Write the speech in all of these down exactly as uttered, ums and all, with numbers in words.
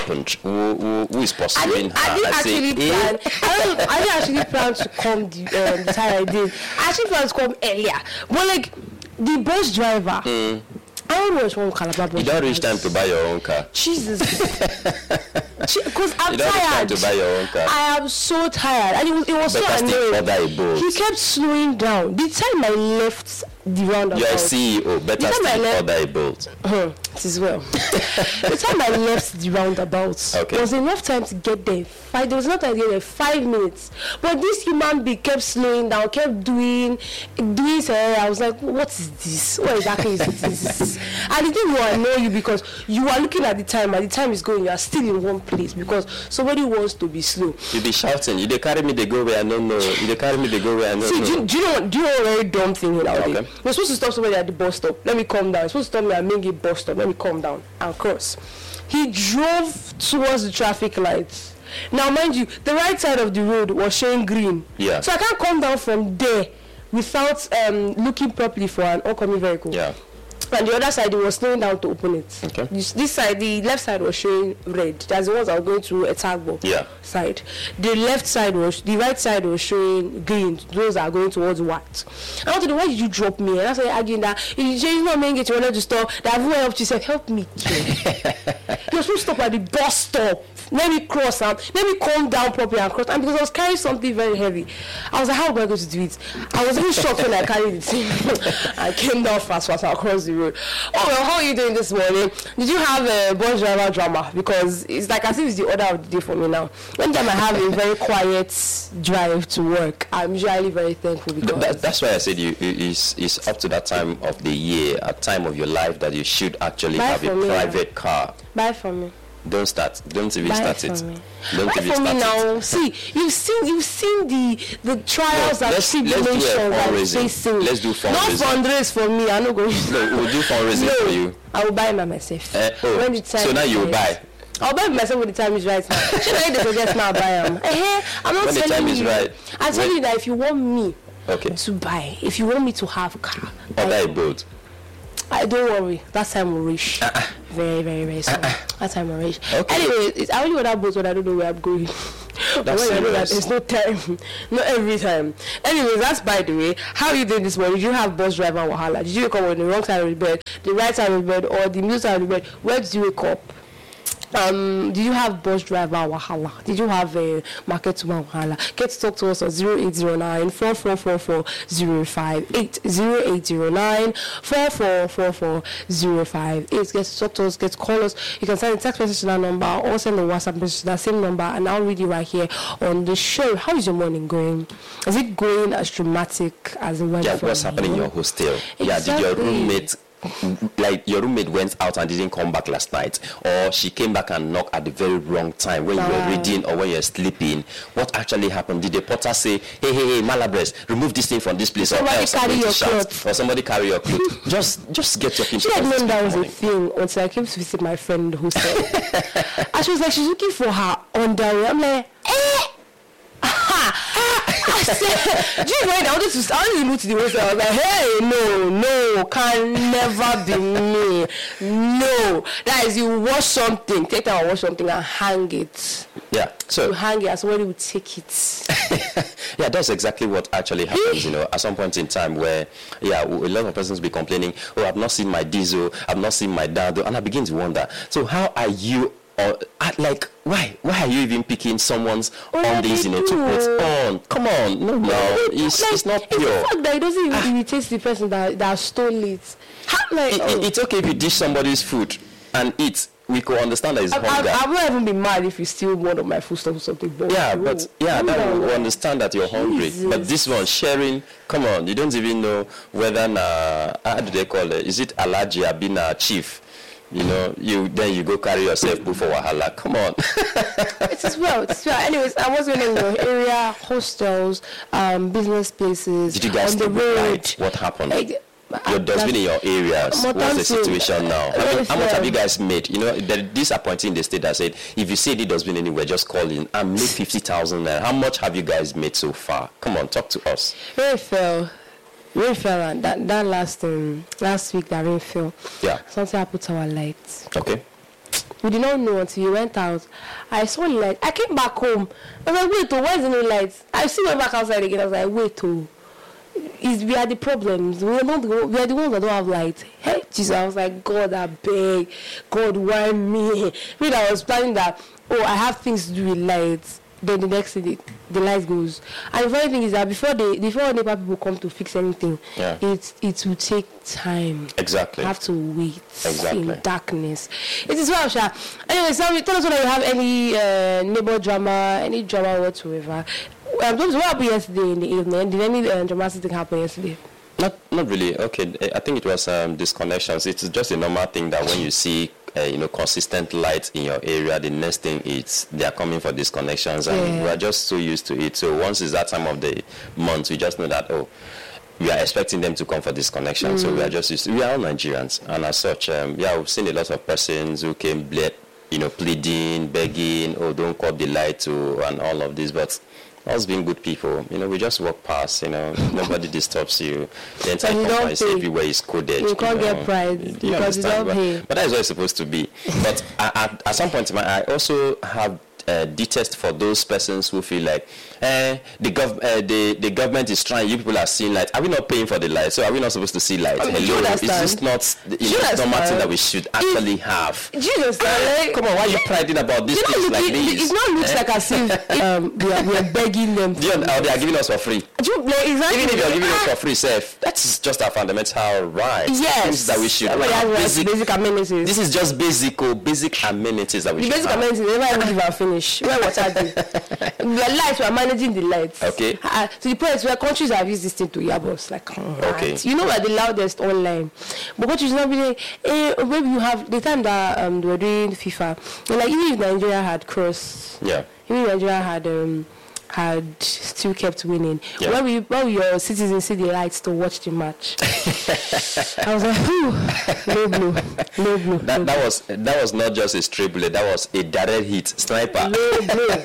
happened? Who, who, who is pursuing her? I didn't I actually say, plan. eh? I, don't, I didn't actually plan to come the, um, the time I did. I actually planned to come earlier. But like, the bus driver, mm. I don't know which one Calabar bus. You don't reach time to buy your own car. Jesus. Because I'm you don't tired. Reach time to buy your own car. I am so tired. And it was, it was so annoying. He kept slowing down. The time I left the roundabout. You're a C E O. Better still order a bolt. Uh-huh. It is well. The time I left the roundabout okay. was enough time to get there. Five, there was enough time to get there. Five minutes. But this human being kept slowing down, kept doing, doing. Uh, I was like, what is this? What exactly is this? And the thing will annoy you because you are looking at the time, and the time is going. You are still in one place because somebody wants to be slow. You be shouting. You they carry me, they go where I don't know. You they carry me, they go where I don't See, know. See, do, do you know? Do you know a very dumb thing nowadays? Okay. You're supposed to stop somebody at the bus stop. Let me calm down. You're supposed to stop me at Mingi bus stop. Let me calm down and cross. He drove towards the traffic lights. Now, mind you, the right side of the road was showing green. Yeah. So I can't come down from there without um, looking properly for an oncoming vehicle. Yeah. And the other side, it was slowing down to open it. Okay. This, this side, the left side was showing red. That's the ones that were going through a tagboat yeah. side. The left side was, the right side was showing green. Those are going towards white. I wanted to know, why did you drop me? And I started arguing that you're not making it, you wanted to stop. That everyone helped you. Said, help me. You're supposed to stop at the bus stop. Let me cross and let me calm down properly and cross. And because I was carrying something very heavy, I was like, how am I going to do it? I was even shocked when I carried it. I came down fast, fast across the road. Oh well, how are you doing this morning? Did you have a bus driver drama? Because it's like as if it's the order of the day for me now. Anytime I have a very quiet drive to work, I'm usually very thankful because that, that's why I said you it's, it's up to that time of the year, a time of your life that you should actually have a me, private car. Buy for me. Don't start. Don't even Buy start it. Me. Don't Buy even for start me now. it. See, you've seen you've seen the the trials no, and let's, tribulations that I'm facing. Let's do fundraising. Not fundraise for me. I'm not going. No, we'll do fundraising no, for you. I will buy it by myself. Uh, oh, when the time so now you will buy. I'll buy it myself when the time is right now. Should I just suggest now buy them? Uh, I'm not when telling the time you. is right. I'm telling you that if you want me okay. to buy, if you want me to have a car, order a boat. I don't worry. That time will reach. Uh-uh. Very, very, very soon. Uh-uh. That time will reach. Okay. Anyway, it's, I only want that boat when I don't know where I'm going. That's I know that there's no time. Not every time. Anyways, that's by the way. How are you doing this morning? Did you have bus driver wahala? Did you wake up on the wrong side of the bed, the right side of the bed, or the middle side of the bed? Where did you wake up? Um, did you have bus driver wahala? Did you have a market woman wahala? Get to talk to us on zero eight zero nine, four four four four, zero five eight, zero eight zero nine, four four four four, zero five eight. Get to talk to us, get to call us. You can send a text message to that number or send a WhatsApp message to that same number, and I'll read it right here on the show. How is your morning going? Is it going as dramatic as it went? Yeah, what's happening in your hostel? Exactly. Yeah, did your roommate like your roommate went out and didn't come back last night, or she came back and knocked at the very wrong time when wow. you were reading or when you're sleeping? What actually happened? Did the porter say, hey, hey, hey, Malabres, remove this thing from this place, somebody or else carry your clothes, or somebody carry your clothes? just just get your things. She had known that was a thing until I came to visit my friend who said, and she was like, she's looking for her underwear. I'm like, eh. I said, do you know, I wanted to, I wanted to move to the website. I was like, hey, no, no, can never be me. No. That is, you wash something, take that and wash something and hang it. Yeah. So you hang it and somebody will take it. Yeah, that's exactly what actually happens, you know, at some point in time where, yeah, a lot of persons be complaining, oh, I've not seen my diesel, I've not seen my dado, and I begin to wonder, so how are you, or like, why why are you even picking someone's oh, on this, you know, to put on? Come on, no, no, it's, like, it's not pure. It's the fact that it doesn't even ah. irritate the person that, that stole it. How, like, it, oh. it. It's okay if you dish somebody's food and eat. We could understand that it's hunger. I, I won't even be mad if you steal one of my food stuff or something. But yeah, bro, but yeah, that we understand that you're hungry. Jesus. But this one, sharing, come on, you don't even know whether, na, how do they call it? Is it Alaji Abina Chief? You know, you then you go carry yourself before wahala. Come on. It is well. It's well. Anyways, I was in your area, hostels, um, business places. Did you guys on the road? What happened? I, Your dustbin in your areas. What's the situation now? How, much, how much have you guys made? You know, there, this appointee in the state that said, if you see the dustbin anywhere, just call in and make fifty thousand naira. How much have you guys made so far? Come on, talk to us. Rain fell. Rain fell. And that, that last um, last week, that rain fell. Yeah. Something happened to our lights. Okay. We did not know until we went out. I saw light. I came back home. I was like, wait, oh, why is there no lights? I still went back outside again. I was like, wait, oh, is we are the problems. We are not. The, we are the ones that don't have light. Hey, Jesus! I was like, God, I beg, God, why me? Me, I was planning that. Oh, I have things to do with lights. Then the next day, the, the light goes. And the funny thing is that before they, before NEPA people come to fix anything, yeah. it it will take time. Exactly. You have to wait exactly. in darkness. It is well, Sha. Anyway, sorry, tell us whether you have any uh, neighbor drama, any drama whatsoever. Um, what happened yesterday in the evening? Did any uh, dramatic thing happen yesterday? Not, not really. Okay, I think it was um, disconnections. It's just a normal thing that when you see, uh, you know, consistent light in your area, the next thing is they are coming for disconnections, and yeah. we are just so used to it. So once it's that time of the month, we just know that oh, we are expecting them to come for disconnection. Mm. So we are just used to, we are all Nigerians, and as such, um, yeah, we've seen a lot of persons who came, bled, you know, pleading, begging, oh, don't cut the light to, and all of this, but. Us being good people, you know, we just walk past, you know, nobody disturbs you. The entire compound is everywhere is coded. You can't you know, get pride you because you don't pay. But that is what it's supposed to be. But at, at some point in my, I also have uh, detest for those persons who feel like uh, the, gov- uh, the the government is trying, you people are seeing light. Are we not paying for the light? So are we not supposed to see light? I mean, Hello, is this not you know, normal thing that we should actually if, have? Jesus, like, come on, why are you priding about these things like this? It's not looks eh? like as if um, we, are, we are begging them. Do you, or they are giving us for free. Do you, like, exactly. Even if you are giving us for free, self, that's just our fundamental right. Yes, things that we should have. Have basic, basic amenities. This is just basic, oh, basic amenities that we the should basic have. amenities. Never even give our finish. Where what I do? The lights, we are managing the lights. Okay. Uh, to the point where countries have used this thing to Yabos, like, oh, okay. Right. You know, we're the loudest online. But countries not be like, eh, maybe you have the time that um, they were doing FIFA. Like, even if Nigeria had crossed, yeah. Even if Nigeria had um, had still kept winning. Yeah. When we, when your citizens see the lights to watch the match, I was like, ooh, no blue, no blue. That, no that blue. was that was not just a straight bullet. That was a direct hit, sniper. No blue.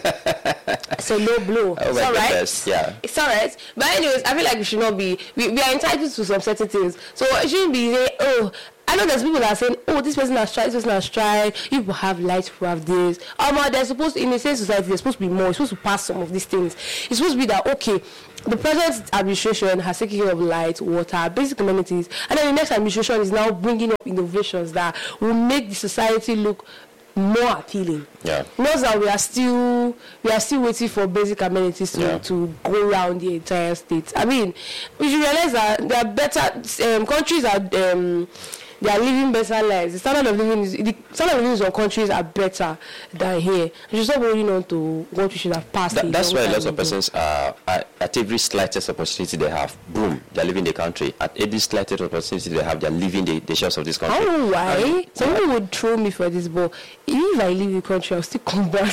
So no blue. Oh, it's all right. Best. Yeah. It's all right. But anyways, I feel like we should not be. We, we are entitled to some certain things. So it shouldn't be say, oh. I know there's people that are saying, oh, this person has tried, this person has tried, you people have light, people have this. Um, they're supposed to, in the same society, there's supposed to be more, it's supposed to pass some of these things. It's supposed to be that, okay, the present administration has taken care of light, water, basic amenities, and then the next administration is now bringing up innovations that will make the society look more appealing. Yeah. Not that we are still we are still waiting for basic amenities to, yeah. to go around the entire state. I mean, we should realize that there are better um, countries are um, they are living better lives. The standard of living is the standard of living in some countries are better than here. And just not holding on to what we should have passed. That, that's why a lot of persons are at, at every slightest opportunity they have, boom, they're leaving the country. At every slightest opportunity they have, they're leaving the, the shores of this country. I don't know why. And, some people would throw me for this, but even if I leave the country, I'll still come back.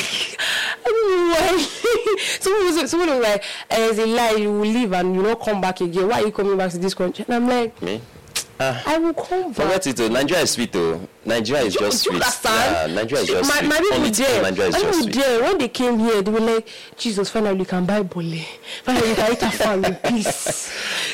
I don't know why. someone was someone was like, as a lie, you will leave and you not come back again. Why are you coming back to this country? And I'm like, me? Uh, I will come back. Forget it, though. Nigeria is sweet, though. Nigeria is you, just you sweet. Understand? Yeah, Nigeria is just my, sweet. My people Only there, Nigeria is my just people sweet. there, when they came here, they were like, Jesus, finally you can buy bole. Finally you can eat a farm in peace.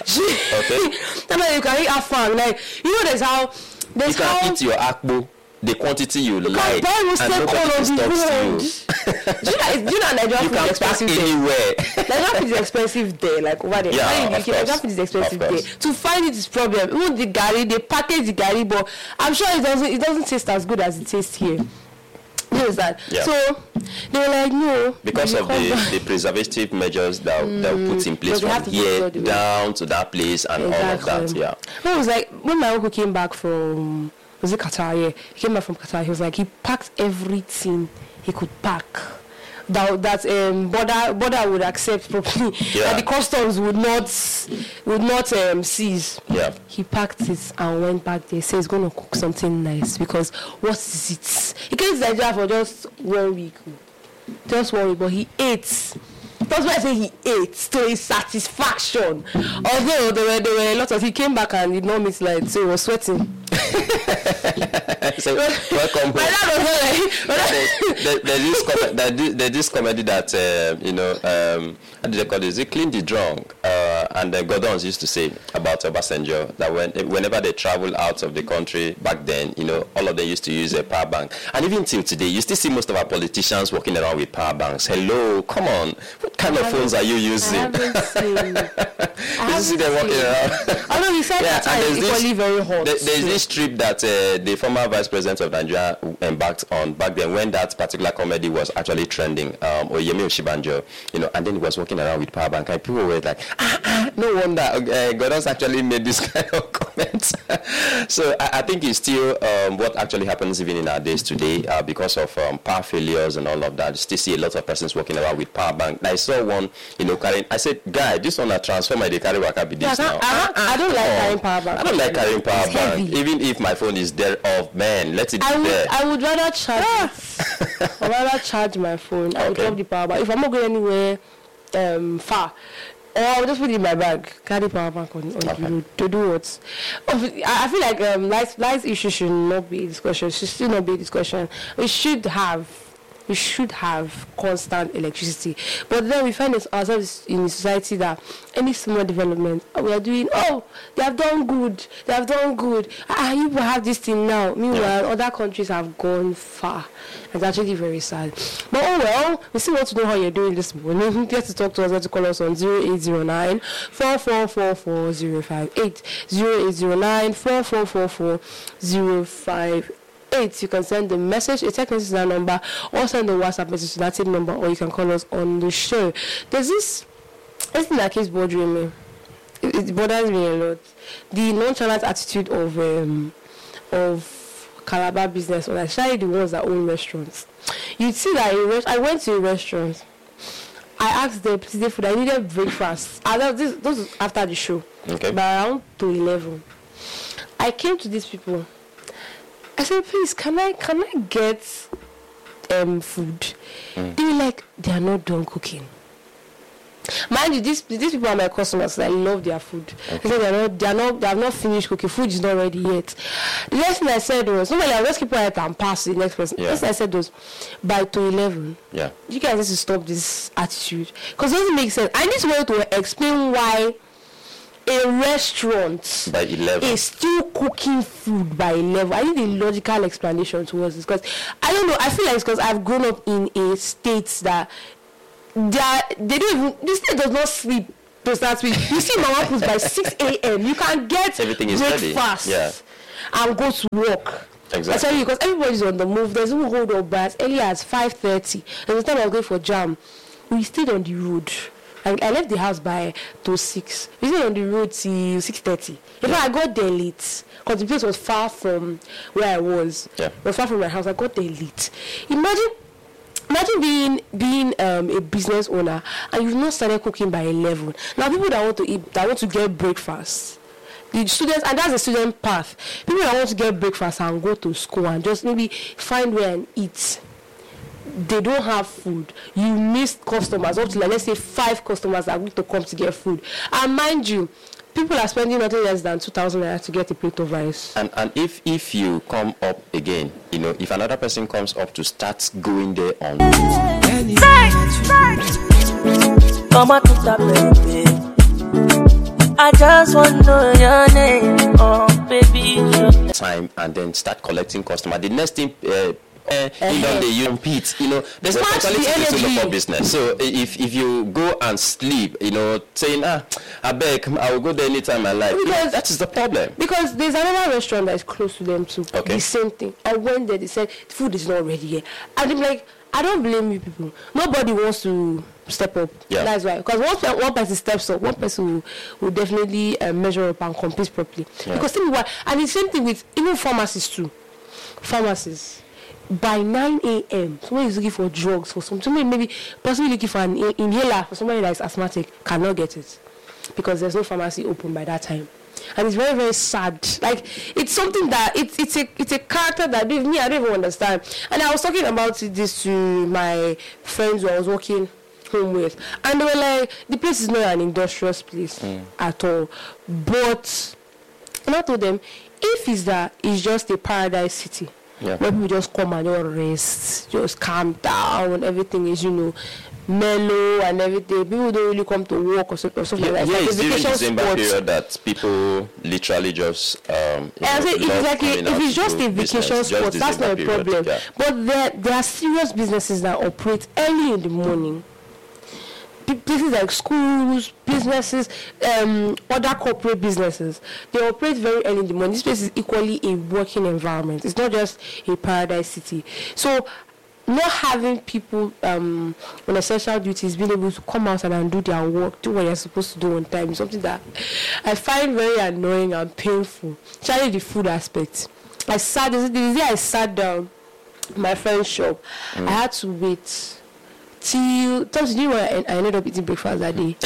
Okay. Finally you can eat a farm. Like, you know, there's how... There's you can how, eat your akbo, the quantity you, you like, and nobody stops you. do you know, do you know Nigeria You food can is expensive pack there? anywhere. Nigeria food is expensive there, like over there. Yeah, Nigeria of course. Nigeria food is expensive Of there. course. To find it is problem. Even the gari, they package the gari, but I'm sure it doesn't it doesn't taste as good as it tastes here. You know that? Yeah. So they were like, no. Because of the, the preservative measures that mm, that we put in place from here down to that place and exactly. all of that. Yeah. It was like when my uncle came back from was it Qatar? Yeah, he came back from Qatar. He was like, he packed everything he could pack. That that um border border would accept properly. Yeah. That the customs would not would not um seize. Yeah. He packed it and went back there. Said he's gonna cook something nice because what is it? He came to Nigeria for just one week. Just one week, but he ate. That's why I say he ate to his satisfaction. Although there were there were a lot of he came back and did not miss light, so he was sweating. So welcome home. There's this com- there's this comedy that uh, you know um, how do they call it? They clean the drunk. Uh, and the Gordons used to say about Obasanjo that when, whenever they travel out of the country back then, you know, all of them used to use a power bank. And even till today, you still see most of our politicians walking around with power banks. Hello, come on. What kind of phones are you using? I haven't seen. I you see them walking around. Although he said yeah, that time is equally very hot. There, there's this trip that uh, the former vice president of Nigeria embarked on back then when that particular comedy was actually trending, um, Oyemi Oshibanjo, you know, and then he was walking around with power bank, and people were like, ah, ah, no wonder uh, Gordon's actually made this kind of comments. So I, I think it's still um, what actually happens even in our days today uh, because of um, power failures and all of that. You still see a lot of persons walking around with power bank. I saw one, you know, carrying. I said, guy, this one a transformer, they carry waka be this yeah, now. I, I, I don't like oh, carrying power bank. I don't like carrying power it's bank, heavy. even if my phone is there off. Man, let it I be would, there. I would rather charge it. I would rather charge my phone. I would Okay. drop the power bank. If I'm not going anywhere um, far, or I'll just put it in my bag, carry power bank on, on Okay. the road. To do what? Oh, I I feel like um, life, life issue should not be a discussion. Should still not be a discussion. We should have, we should have constant electricity. But then we find us- ourselves in a society that any small development, oh, we are doing, oh, they have done good, they have done good. Ah, you will have this thing now. Meanwhile, other countries have gone far. It's actually very sad. But oh well, we still want to know how you're doing this morning. Get to talk to us, get to call us on zero eight zero nine, four four four four, zero five eight, zero eight zero nine, four four four four, zero five eight. You can send the message, a text message to that number, or send a WhatsApp message to that same number, or you can call us on the show. There's this, this thing that keeps bothering me. It, it bothers me a lot. The nonchalant attitude of um, of Calabar business, or especially the ones that own restaurants. You'd see that a rest- I went to a restaurant. I asked them, please, food. I needed breakfast. And that- this, this was after the show. Okay. By around to eleven. I came to these people. I said, please, can I can I get um food? Mm. They were like, they are not done cooking. Mind you, these these people are my customers. I love their food. Okay. They say they are not they are not they have not finished cooking. Food is not ready yet. The next thing I said was, normally I'll just keep quiet and pass to the next person. Yeah. The next thing I said was, by to eleven, Yeah. you guys need to stop this attitude, because it doesn't make sense. I need somebody to explain why a restaurant By eleven. is still cooking food by eleven. I need a logical explanation towards this, because I don't know. I feel like it's because I've grown up in a state that they are, they don't even, this state does not sleep to start with. You see mama puts by six a.m. You can get Everything is ready. breakfast Yeah. and go to work. Exactly. I tell you, because everybody's on the move. There's no hold up by as early as five thirty. There was time I was going for jam. We stayed on the road. I, I left the house by to six. We stayed on the road till six thirty. In fact, I got there late because the place was far from where I was. Yeah. It was far from my house. I got there late. Imagine. Imagine being being um, a business owner and you've not started cooking by eleven. Now people that want to eat, that want to get breakfast, the students, and that's the student path. People that want to get breakfast and go to school and just maybe find where and eat. They don't have food. You miss customers up to, like, let's say five customers that are going to come to get food. And mind you, people are spending nothing less than two thousand naira to get a plate of rice. And and if if you come up again, you know, if another person comes up to start going there on Come on to that baby. I just want to know your name, oh baby. time and then start collecting customer, the next thing uh, Uh, you know, they you compete. You know, there's a Match the mentality to energy. look for business. So if if you go and sleep, you know, saying ah, I beg, I will go there anytime I like. You know, Because- that is the problem. Because there's another restaurant that is close to them too. Okay. The same thing. I went there, they said food is not ready yet. And I'm like, I don't blame you people. Nobody wants to step up. Yeah. That's why. Because once pe- one person steps up, one person will, will definitely uh, measure up and compete properly. Yeah. Because tell me why. And the same thing with even pharmacists too. Pharmacists. By nine a.m., somebody is looking for drugs for some, somebody maybe possibly looking for an in- inhaler for somebody that is asthmatic, cannot get it because there's no pharmacy open by that time. And it's very, very sad. Like, it's something that it's it's a it's a character that with me I don't even understand. And I was talking about this to my friends who I was working home with, and they were like, the place is not an industrious place at all. But and I told them, if it's that it's just a paradise city, Yeah. where people just come and just rest, just calm down, everything is, you know, mellow and everything. People don't really come to work or, so, or something Yeah, like that. yeah, Like it's a during vacation December spot. period that people literally just um you I know, say if love it's like a, coming out if it's to just do a business, vacation just spot, that's December not a period, problem. yeah. But there there are serious businesses that operate early in the morning. P- Places like schools, businesses, um, other corporate businesses, they operate very early in the morning. This place is equally a working environment. It's not just a paradise city. So, not having people um, on essential duties being able to come outside and do their work, do what they're supposed to do on time, is something that I find very annoying and painful. Especially the food aspect. I sat, the day I sat down in my friend's shop, mm. I had to wait till, tell you what, I, I ended up eating breakfast that day,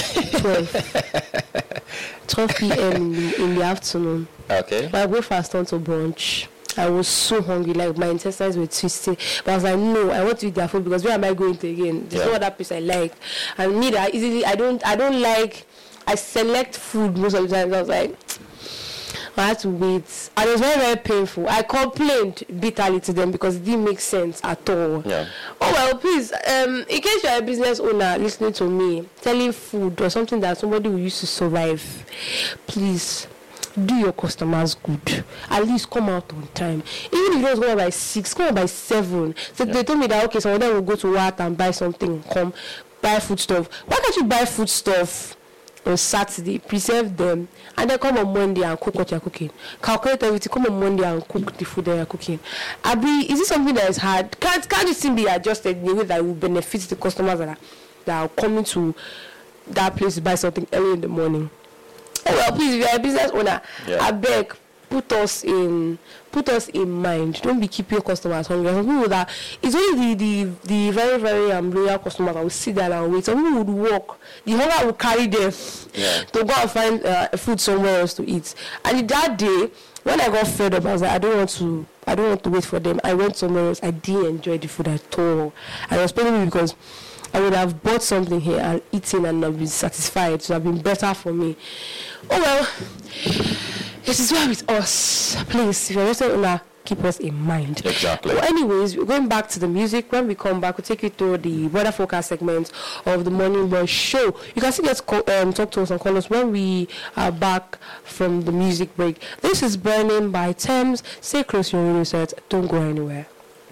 twelve p.m. in the, in the afternoon. Okay. My breakfast turned to brunch. I was so hungry, like my intestines were twisted. But I was like, no, I want to eat their food because where am I going to again? This Yeah. is not that place I like. And me, that easily, I don't, I don't like. I select food most of the time. I was like, I had to wait, and it was very, very painful. I complained bitterly to them because it didn't make sense at all. Yeah. Oh well, please, um, in case you're a business owner listening to me, selling food or something that somebody will use to survive, please do your customers good. At least come out on time. Even if you don't come out by six, come out by seven. So Yeah. they told me that okay, some of them will go to work and buy something, come buy food stuff. Why can't you buy food stuff on Saturday, preserve them, and then come on Monday and cook what you're cooking? Calculate everything, come on Monday and cook the food that you're cooking. Abi, is it something that is hard? Can't can't this thing be adjusted in a way that will benefit the customers that are, that are coming to that place to buy something early in the morning? Oh well, please, if you're a business owner, Yeah. I beg, put us in put us in mind. Don't be keeping your customers hungry. Some people that it's only the the, the very very um, loyal customers that will sit there and wait. Some people would walk. The hunger will carry them Yeah. to go and find uh, food somewhere else to eat. And that day, when I got fed up, I was like, I don't want to. I don't want to wait for them. I went somewhere else. I didn't enjoy the food at all. I was probably because I would have bought something here and eaten and not been satisfied. It would have been better for me. Oh well, it is well with us. Please, if you're just owner, keep us in mind. Exactly. Well, anyways, we're going back to the music. When we come back, we'll take you through the weather forecast segment of the Morning Boy Show. You can still get co- um, talk to us and call us when we are back from the music break. This is Burning by Thames. Stay close to your radio set. Don't go anywhere.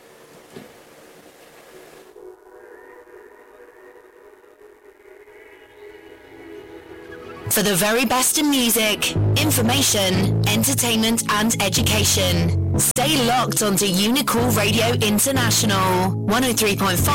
For the very best in music, information, entertainment and education. Stay locked onto Unicool Radio International, one oh three point five